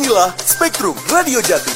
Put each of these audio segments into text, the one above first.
Inilah Spektrum Radio Jatim.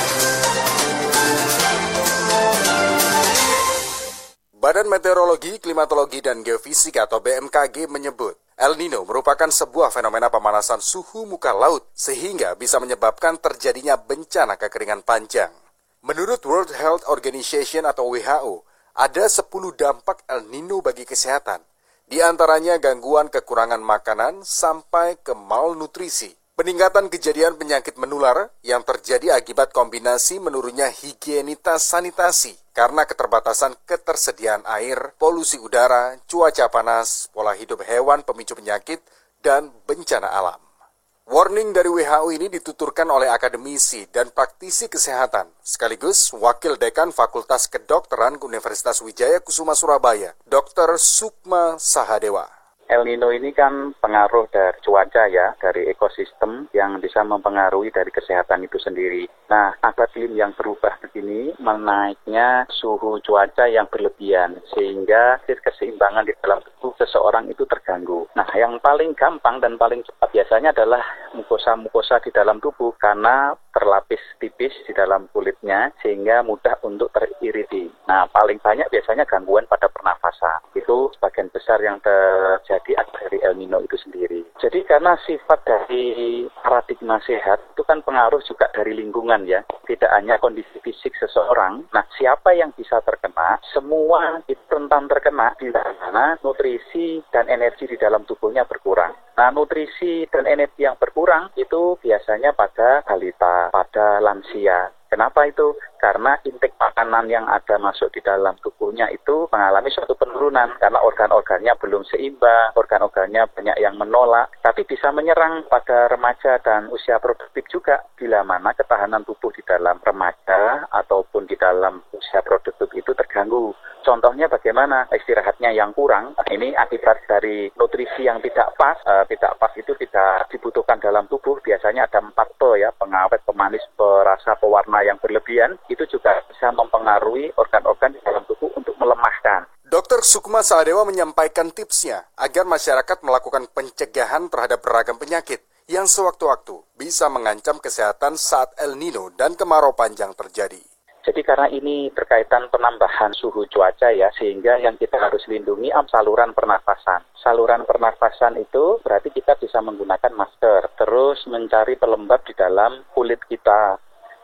Badan Meteorologi, Klimatologi, dan Geofisika atau BMKG menyebut El Nino merupakan sebuah fenomena pemanasan suhu muka laut sehingga bisa menyebabkan terjadinya bencana kekeringan panjang. Menurut World Health Organization atau WHO, ada 10 dampak El Nino bagi kesehatan. Di antaranya gangguan kekurangan makanan sampai ke malnutrisi. Peningkatan kejadian penyakit menular yang terjadi akibat kombinasi menurunnya higienitas sanitasi karena keterbatasan ketersediaan air, polusi udara, cuaca panas, pola hidup hewan pemicu penyakit, dan bencana alam. Warning dari WHO ini dituturkan oleh akademisi dan praktisi kesehatan, sekaligus Wakil Dekan Fakultas Kedokteran Universitas Wijaya Kusuma Surabaya, Dr. Sukma Sahadewa. El Nino ini kan pengaruh dari cuaca ya, dari ekosistem yang bisa mempengaruhi dari kesehatan itu sendiri. Nah, akibat iklim yang berubah begini, menaiknya suhu cuaca yang berlebihan, sehingga keseimbangan di dalam tubuh seseorang itu terganggu. Nah, yang paling gampang dan paling cepat biasanya adalah mukosa-mukosa di dalam tubuh, karena terlapis tipis di dalam kulitnya, sehingga mudah untuk teririti. Nah, paling banyak biasanya gangguan pada pernafasan. Itu sebagian besar yang terjadi dari El Nino itu sendiri. Jadi karena sifat dari paradigma sehat itu kan pengaruh juga dari lingkungan ya, tidak hanya kondisi fisik seseorang. Nah, siapa yang bisa terkena? Semua itu rentan terkena bila mana nutrisi dan energi di dalam tubuhnya berkurang. Nah, nutrisi dan energi yang berkurang itu biasanya pada balita, pada lansia. Kenapa itu? Karena intake makanan yang ada masuk di dalam tubuhnya itu mengalami suatu penurunan karena organ-organnya belum seimbang, organ-organnya banyak yang menolak, tapi bisa menyerang pada remaja dan usia produktif juga bila mana ketahanan tubuh di dalam remaja ataupun di dalam usia produktif itu terganggu. Contohnya bagaimana? Istirahatnya yang kurang, ini akibat dari nutrisi yang tidak pas itu tidak dibutuhkan dalam tubuh. Biasanya ada 4 P ya, pengawet, pemanis, perasa, pewarna yang berlebihan, itu juga bisa mempengaruhi organ-organ di dalam tubuh untuk melemahkan. Dr. Sukma Sahadewa menyampaikan tipsnya agar masyarakat melakukan pencegahan terhadap beragam penyakit yang sewaktu-waktu bisa mengancam kesehatan saat El Nino dan kemarau panjang terjadi. Jadi karena ini berkaitan penambahan suhu cuaca ya, sehingga yang kita harus lindungi saluran pernafasan. Saluran pernafasan itu berarti kita bisa menggunakan masker, terus mencari pelembab di dalam kulit kita.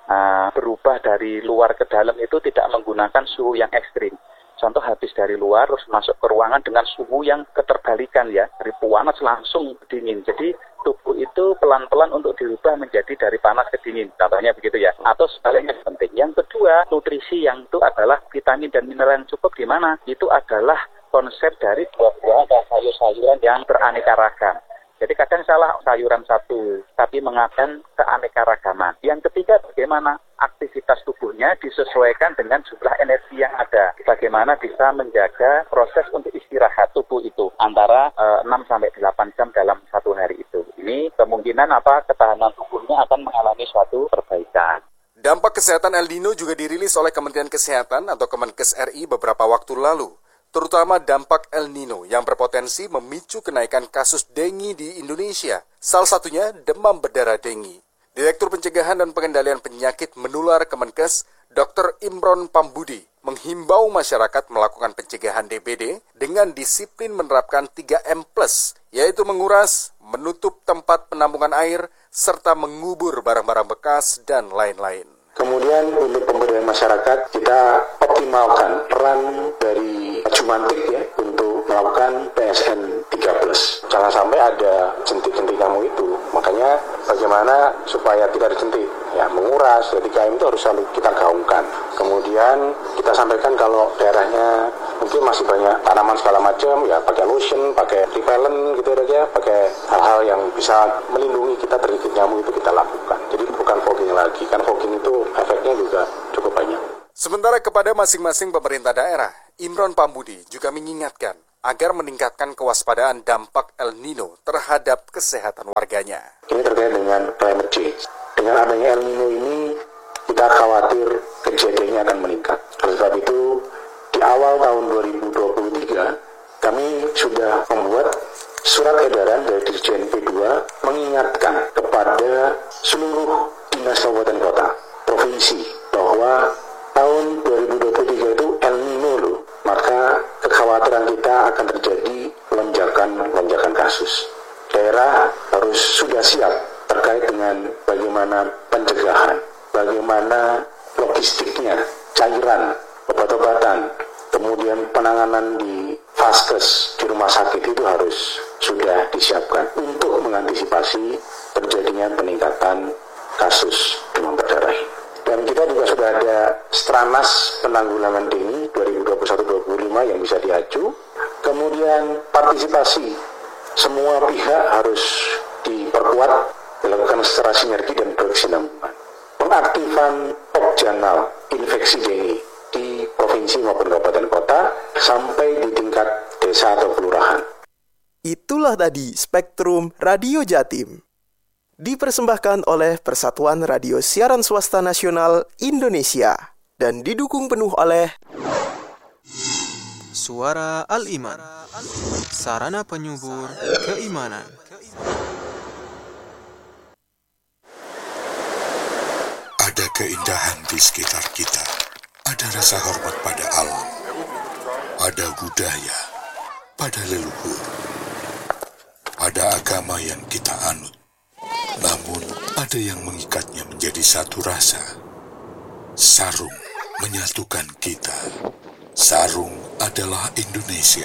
Berubah dari luar ke dalam itu tidak menggunakan suhu yang ekstrim. Contoh habis dari luar terus masuk ke ruangan dengan suhu yang keterbalikan ya, dari panas langsung dingin. Jadi tubuh itu pelan-pelan untuk dirubah menjadi dari panas ke dingin. Contohnya begitu ya. Atau sebaliknya penting. Yang kedua, nutrisi yang itu adalah vitamin dan mineral yang cukup di mana? Itu adalah konsep dari buah-buahan dan sayur-sayuran yang beraneka ragam. Jadi kadang salah sayuran satu, tapi mengatakan keanekaragaman. Yang ketiga, bagaimana aktivitas tubuhnya disesuaikan dengan jumlah energi yang ada. Bagaimana bisa menjaga proses untuk istirahat tubuh itu antara 6-8 jam dalam satu hari itu. Ini kemungkinan ketahanan tubuhnya akan mengalami suatu perbaikan. Dampak kesehatan El Nino juga dirilis oleh Kementerian Kesehatan atau Kemenkes RI beberapa waktu lalu. Terutama dampak El Nino yang berpotensi memicu kenaikan kasus dengue di Indonesia. Salah satunya demam berdarah dengue. Direktur Pencegahan dan Pengendalian Penyakit Menular Kemenkes, Dr. Imron Pambudi, menghimbau masyarakat melakukan pencegahan DBD dengan disiplin menerapkan 3M+, yaitu menguras, menutup tempat penampungan air, serta mengubur barang-barang bekas, dan lain-lain. Kemudian untuk pemberdayaan masyarakat, kita optimalkan peran dari Jumantik ya untuk melakukan PSN 3+. Jangan sampai ada jentik-jentik kamu itu. Makanya bagaimana supaya tidak dijentik? Ya, menguras. Jadi 3M itu harus selalu kita gaungkan. Kemudian kita sampaikan kalau daerahnya mungkin masih banyak tanaman segala macam, ya pakai lotion, pakai repellent gitu aja, pakai hal-hal yang bisa melindungi kita dari nyamuk itu kita lakukan. Jadi bukan fogging lagi, kan fogging itu efeknya juga cukup banyak. Sementara kepada masing-masing pemerintah daerah, Imron Pambudi juga mengingatkan agar meningkatkan kewaspadaan dampak El Nino terhadap kesehatan warganya. Ini terkait dengan climate change. Dengan adanya El Nino ini, kita khawatir kejadiannya akan meningkat. Oleh sebab itu, di awal tahun 2023, kami sudah membuat surat edaran dari Dirjen P2 mengingatkan kepada seluruh dengan bagaimana pencegahan, bagaimana logistiknya, cairan, obat-obatan, kemudian penanganan di vaskes, di rumah sakit itu harus sudah disiapkan untuk mengantisipasi terjadinya peningkatan kasus demam berdarah. Dan kita juga sudah ada Stranas Penanggulangan Dini 2021-2025 yang bisa diaju. Kemudian partisipasi semua pihak harus diperkuat, dilakukan secara sinergi dan berkesinambungan. Pengaktifan Pokjanal infeksi dengue di provinsi maupun kabupaten kota sampai di tingkat desa atau kelurahan. Itulah tadi Spektrum Radio Jatim. Dipersembahkan oleh Persatuan Radio Siaran Swasta Nasional Indonesia dan didukung penuh oleh Suara Al-Iman, sarana penyubur keimanan. Ada keindahan di sekitar kita. Ada rasa hormat pada alam. Ada budaya pada leluhur. Ada agama yang kita anut. Namun, ada yang mengikatnya menjadi satu rasa. Sarung menyatukan kita. Sarung adalah Indonesia.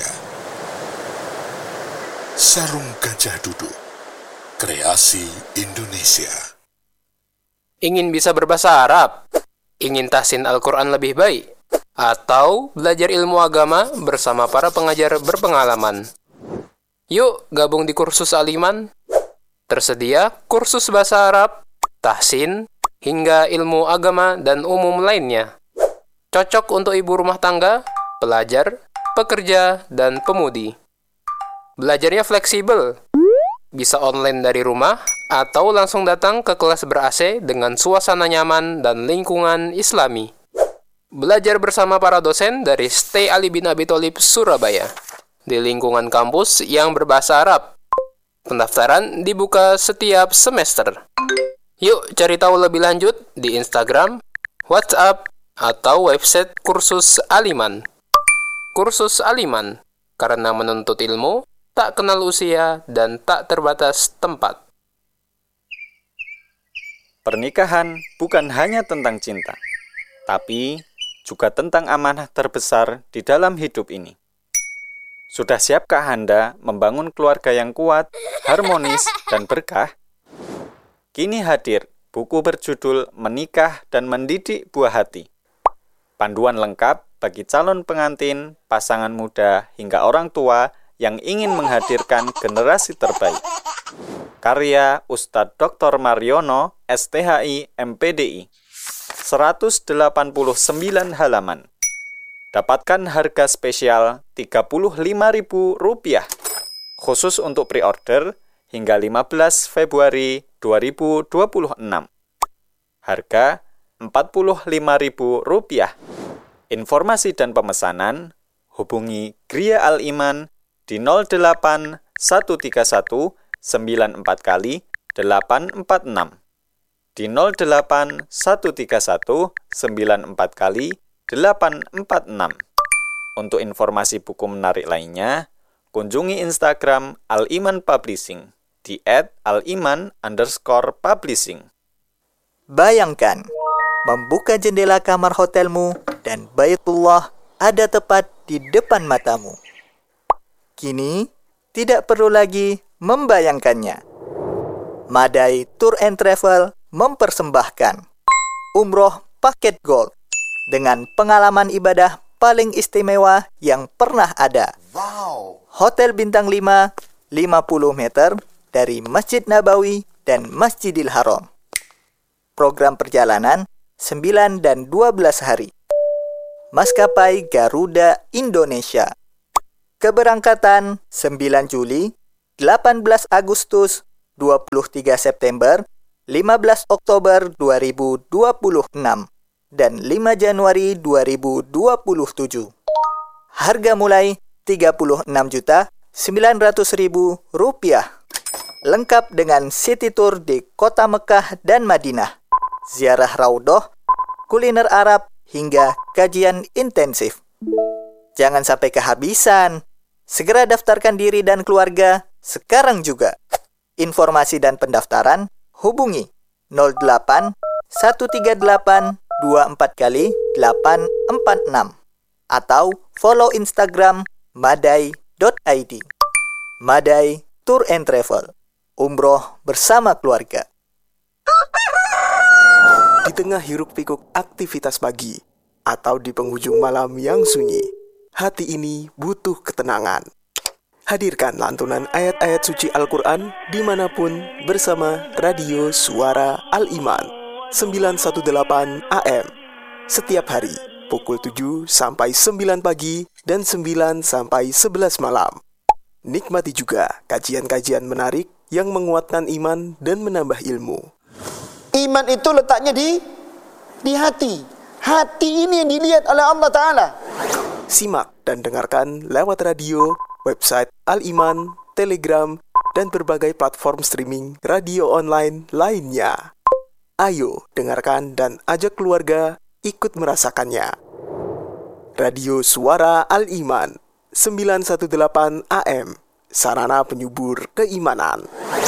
Sarung Gajah Duduk, kreasi Indonesia. Ingin bisa berbahasa Arab? Ingin tahsin Al-Quran lebih baik? Atau belajar ilmu agama bersama para pengajar berpengalaman? Yuk gabung di kursus Al-Iman. Tersedia kursus bahasa Arab, tahsin, hingga ilmu agama dan umum lainnya. Cocok untuk ibu rumah tangga, pelajar, pekerja, dan pemudi. Belajarnya fleksibel. Bisa online dari rumah atau langsung datang ke kelas ber-AC dengan suasana nyaman dan lingkungan Islami. Belajar bersama para dosen dari Stay Ali bin Abi Thalib Surabaya di lingkungan kampus yang berbahasa Arab. Pendaftaran dibuka setiap semester. Yuk cari tahu lebih lanjut di Instagram, WhatsApp, atau website kursus Al-Iman. Kursus Al-Iman, karena menuntut ilmu tak kenal usia dan tak terbatas tempat. Pernikahan bukan hanya tentang cinta, tapi juga tentang amanah terbesar di dalam hidup ini. Sudah siapkah Anda membangun keluarga yang kuat, harmonis, dan berkah? Kini hadir buku berjudul Menikah dan Mendidik Buah Hati. Panduan lengkap bagi calon pengantin, pasangan muda, hingga orang tua yang ingin menghadirkan generasi terbaik. Karya Ustadz Dr. Mariono, STHI, MPDI. 189 halaman. Dapatkan harga spesial Rp35.000 khusus untuk pre-order hingga 15 Februari 2026. Harga Rp45.000. Informasi dan pemesanan hubungi Gria Al-Iman di 08 131 94 kali 846 di 08 131 94 kali 846. Untuk informasi buku menarik lainnya, kunjungi Instagram Al-Iman Publishing di @aliman_publishing. Bayangkan, membuka jendela kamar hotelmu dan Baitullah ada tepat di depan matamu. Kini, tidak perlu lagi membayangkannya. Madai Tour and Travel mempersembahkan Umroh Paket Gold dengan pengalaman ibadah paling istimewa yang pernah ada. Wow! Hotel Bintang 5, 50 meter dari Masjid Nabawi dan Masjidil Haram. Program perjalanan 9 dan 12 hari. Maskapai Garuda Indonesia. Keberangkatan 9 Juli, 18 Agustus, 23 September, 15 Oktober 2026. Dan 5 Januari 2027. Harga mulai Rp36.900.000. Lengkap dengan city tour di kota Mekah dan Madinah, ziarah Raudhah, kuliner Arab, hingga kajian intensif. Jangan sampai kehabisan. Segera daftarkan diri dan keluarga sekarang juga. Informasi dan pendaftaran hubungi 08 138 24 kali 846 atau follow Instagram madai.id. Madai Tour and Travel, umroh bersama keluarga. Di tengah hiruk-pikuk aktivitas pagi atau di penghujung malam yang sunyi, hati ini butuh ketenangan. Hadirkan lantunan ayat-ayat suci Al-Quran dimanapun bersama Radio Suara Al-Iman 918 AM. Setiap hari pukul 7 sampai 9 pagi dan 9 sampai 11 malam. Nikmati juga kajian-kajian menarik yang menguatkan iman dan menambah ilmu. Iman itu letaknya di hati. Hati ini yang dilihat oleh Allah Ta'ala. Simak dan dengarkan lewat radio, website Al-Iman, Telegram, dan berbagai platform streaming radio online lainnya. Ayo dengarkan dan ajak keluarga ikut merasakannya. Radio Suara Al-Iman 918 AM, sarana penyubur keimanan.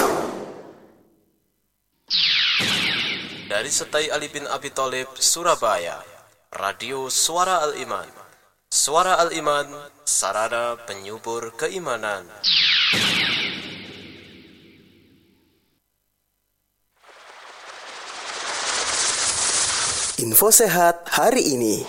Dari Setai Ali bin Abi Thalib, Surabaya, Radio Suara Al-Iman. Suara Al-Iman, sarana penyubur keimanan. Info sehat hari ini.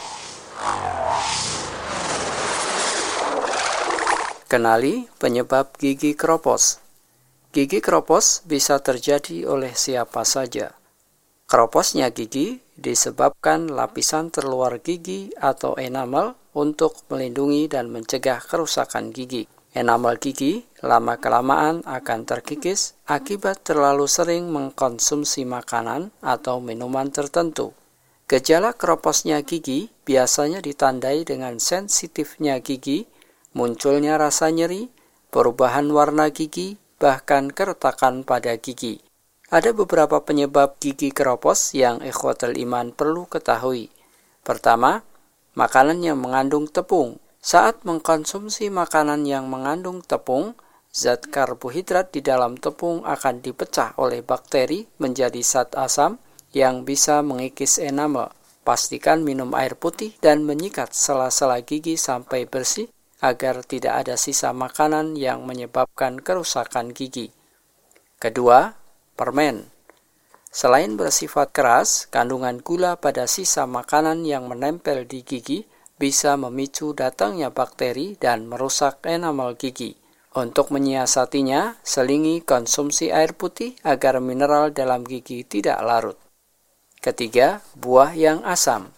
Kenali penyebab gigi keropos. Gigi keropos bisa terjadi oleh siapa saja. Keroposnya gigi disebabkan lapisan terluar gigi atau enamel untuk melindungi dan mencegah kerusakan gigi. Enamel gigi lama-kelamaan akan terkikis akibat terlalu sering mengkonsumsi makanan atau minuman tertentu. Gejala keroposnya gigi biasanya ditandai dengan sensitifnya gigi, munculnya rasa nyeri, perubahan warna gigi, bahkan keretakan pada gigi. Ada beberapa penyebab gigi keropos yang ikhwatul iman perlu ketahui. Pertama, makanan yang mengandung tepung. Saat mengkonsumsi makanan yang mengandung tepung, zat karbohidrat di dalam tepung akan dipecah oleh bakteri menjadi zat asam yang bisa mengikis enamel. Pastikan minum air putih dan menyikat sela-sela gigi sampai bersih agar tidak ada sisa makanan yang menyebabkan kerusakan gigi. Kedua, permen. Selain bersifat keras, kandungan gula pada sisa makanan yang menempel di gigi bisa memicu datangnya bakteri dan merusak enamel gigi. Untuk menyiasatinya, selingi konsumsi air putih agar mineral dalam gigi tidak larut. Ketiga, buah yang asam.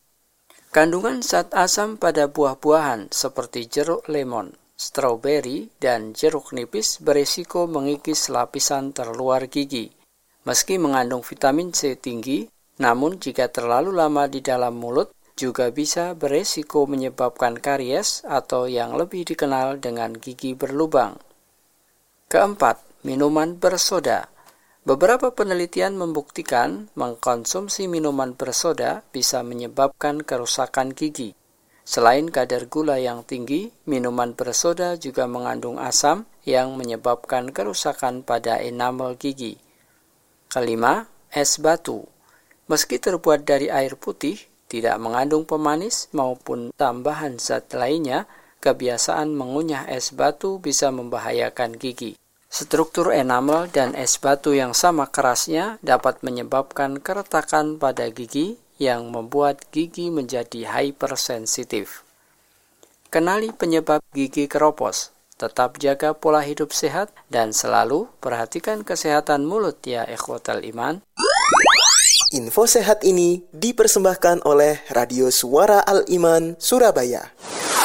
Kandungan zat asam pada buah-buahan seperti jeruk lemon, stroberi, dan jeruk nipis berisiko mengikis lapisan terluar gigi. Meski mengandung vitamin C tinggi, namun jika terlalu lama di dalam mulut, juga bisa berisiko menyebabkan karies atau yang lebih dikenal dengan gigi berlubang. Keempat, minuman bersoda. Beberapa penelitian membuktikan mengkonsumsi minuman bersoda bisa menyebabkan kerusakan gigi. Selain kadar gula yang tinggi, minuman bersoda juga mengandung asam yang menyebabkan kerusakan pada enamel gigi. Kelima, es batu. Meski terbuat dari air putih, tidak mengandung pemanis maupun tambahan zat lainnya, kebiasaan mengunyah es batu bisa membahayakan gigi. Struktur enamel dan es batu yang sama kerasnya dapat menyebabkan keretakan pada gigi yang membuat gigi menjadi hypersensitif. Kenali penyebab gigi keropos. Tetap jaga pola hidup sehat dan selalu perhatikan kesehatan mulut ya ikhwatal iman. Info sehat ini dipersembahkan oleh Radio Suara Al-Iman Surabaya.